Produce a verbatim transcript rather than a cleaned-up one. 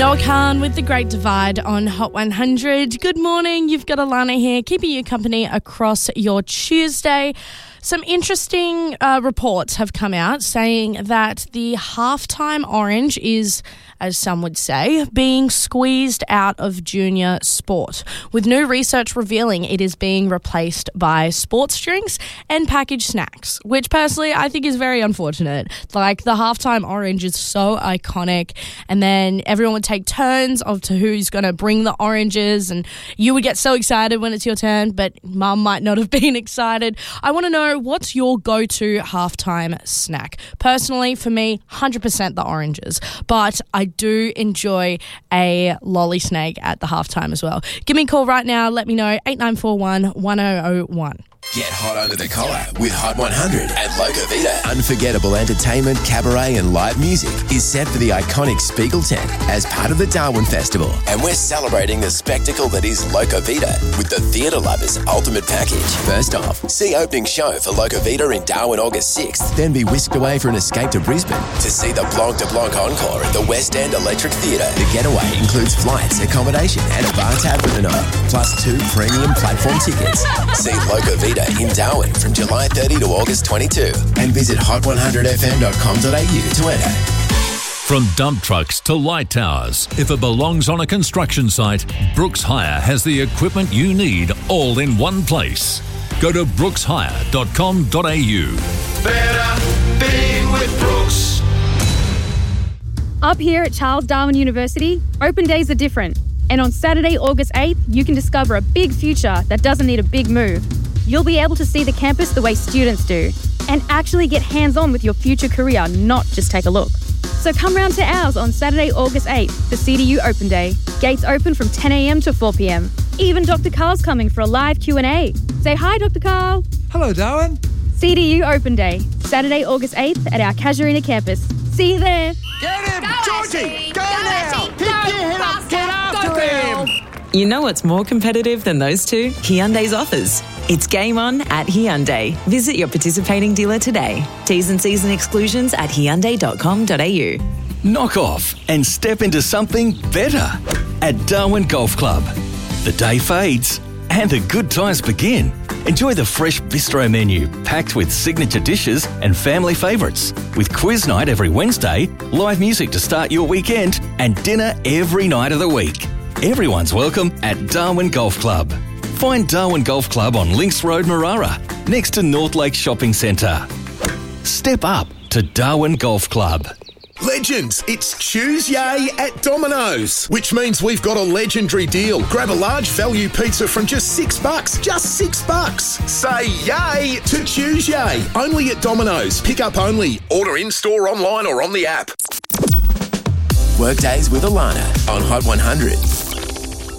Noah Khan with The Great Divide on Hot one hundred. Good morning, you've got Alana here, keeping you company across your Tuesday. Some interesting uh, reports have come out saying that the halftime orange is, as some would say, being squeezed out of junior sport, with new research revealing it is being replaced by sports drinks and packaged snacks, which personally I think is very unfortunate. Like, the halftime orange is so iconic, and then everyone would take turns of to who's going to bring the oranges, and you would get so excited when it's your turn, but mum might not have been excited. I want to know, what's your go-to halftime snack? Personally, for me, one hundred percent the oranges, but I do enjoy a lolly snake at the halftime as well. Give me a call right now. Let me know. eight nine four one, one oh oh one. Get hot under the collar with Hot one hundred at Loca Vita. Unforgettable entertainment, cabaret and live music is set for the iconic Spiegel tent as part of the Darwin Festival. And we're celebrating the spectacle that is Loca Vita with the Theatre Lovers Ultimate Package. First off, see opening show for Loca Vita in Darwin August sixth, then be whisked away for an escape to Brisbane to see the Blanc de Blanc encore at the West End Electric Theatre. The getaway includes flights, accommodation and a bar tab for the night, plus two premium platform tickets. See Loca Vita in Darwin from July thirtieth to August twenty-second and visit hot one hundred f m dot com dot a u to enter. From dump trucks to light towers, if it belongs on a construction site, Brooks Hire has the equipment you need all in one place. Go to brooks hire dot com dot a u. Better being with Brooks. Up here at Charles Darwin University, open days are different. And on Saturday, August eighth, you can discover a big future that doesn't need a big move. You'll be able to see the campus the way students do and actually get hands-on with your future career, not just take a look. So come round to ours on Saturday, August eighth, the C D U Open Day. Gates open from ten a m to four p m. Even Doctor Carl's coming for a live Q and A. Say hi, Doctor Carl. Hello, Darwin. C D U Open Day, Saturday, August eighth at our Casuarina campus. See you there. Get him, Go, Georgie! Ashley. Go, Go, now! Ashley. Pick Go, your head up, faster. get after Go, girl. him! You know what's more competitive than those two? Hyundai's offers. It's game on at Hyundai. Visit your participating dealer today. T's and C's and exclusions at hyundai dot com dot a u. Knock off and step into something better at Darwin Golf Club. The day fades and the good times begin. Enjoy the fresh bistro menu packed with signature dishes and family favourites, with quiz night every Wednesday, live music to start your weekend, and dinner every night of the week. Everyone's welcome at Darwin Golf Club. Find Darwin Golf Club on Links Road, Marara, next to North Lake Shopping Centre. Step up to Darwin Golf Club. Legends, it's Tuesday at Domino's, which means we've got a legendary deal. Grab a large value pizza from just six bucks. Just six bucks. Say yay to Tuesday. Only at Domino's. Pick up only. Order in-store, online or on the app. Workdays with Alana on Hot one hundred.